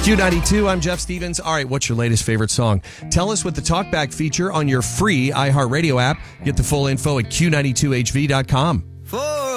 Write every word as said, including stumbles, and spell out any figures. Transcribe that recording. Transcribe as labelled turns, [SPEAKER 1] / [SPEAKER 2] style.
[SPEAKER 1] Q ninety-two, I'm Jeff Stevens. All right, what's your latest favorite song? Tell us with the TalkBack feature on your free iHeartRadio app. Get the full info at Q ninety-two H V dot com.